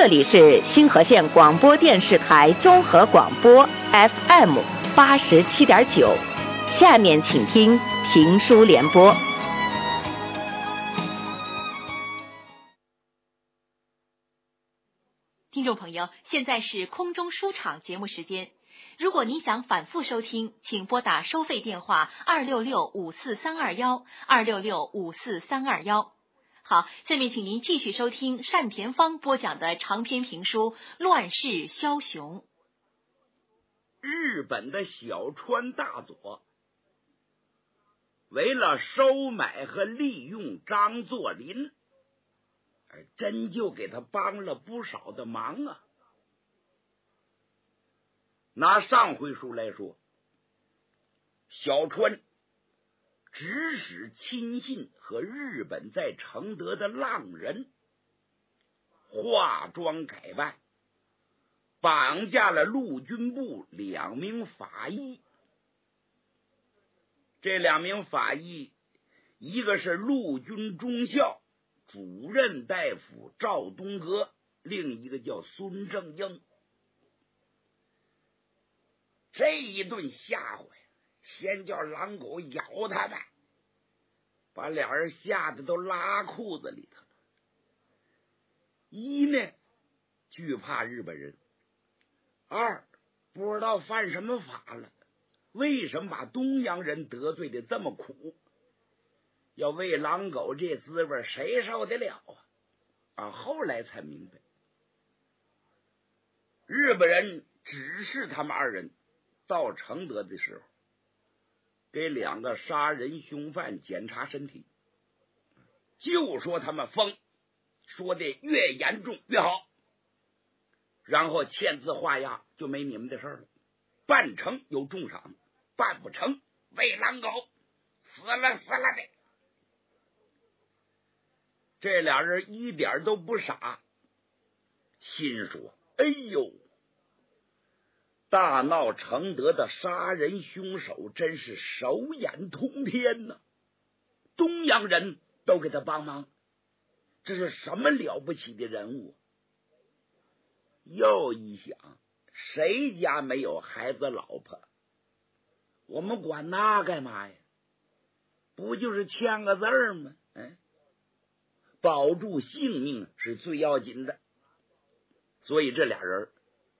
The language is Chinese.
这里是新河县广播电视台综合广播 FM 87.9，下面请听评书联播。 听众朋友，现在是空中书场节目时间。如果您想反复收听，请拨打收费电话266-54321，266-54321。好，下面请您继续收听单田芳播讲的长篇评书《乱世枭雄》。 日本的小川大佐为了收买和利用张作霖，真就给他帮了不少的忙啊。拿上回书来说，小川指使亲信和日本在承德的浪人化妆改扮，绑架了陆军部2名法医。这2名法医，一个是陆军中校主任大夫赵东阁，另一个叫孙正英。这一顿吓唬呀，先叫狼狗咬他们，把俩人吓得都拉裤子里头了。一呢，惧怕日本人；二，不知道犯什么法了，为什么把东洋人得罪的这么苦？要喂狼狗这滋味，谁受得了啊？后来才明白，日本人指示他们2人到承德的时候，给2个杀人凶犯检查身体，就说他们疯，说的越严重越好，然后签字画押，就没你们的事了。办成有重赏，办不成喂狼狗，死了死了的。这俩人一点都不傻，心说：哎呦，大闹承德的杀人凶手真是手眼通天呐！东洋人都给他帮忙，这是什么了不起的人物？又一想，谁家没有孩子老婆？我们管那干嘛呀？不就是签个字儿吗？保住性命是最要紧的。所以这俩人